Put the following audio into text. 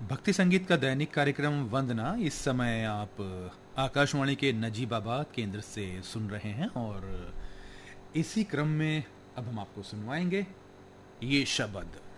भक्ति संगीत का दैनिक कार्यक्रम वंदना इस समय आप आकाशवाणी के नजीबाबाद केंद्र से सुन रहे हैं और इसी क्रम में अब हम आपको सुनवाएंगे ये शब्द।